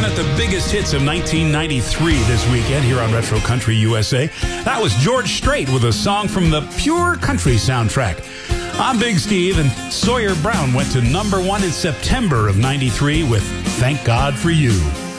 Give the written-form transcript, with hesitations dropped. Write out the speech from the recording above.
looking at the biggest hits of 1993 this weekend here on Retro Country USA. That was George Strait with a song from the Pure Country soundtrack. I'm Big Steve, and Sawyer Brown went to #1 in September of '93 with Thank God for You.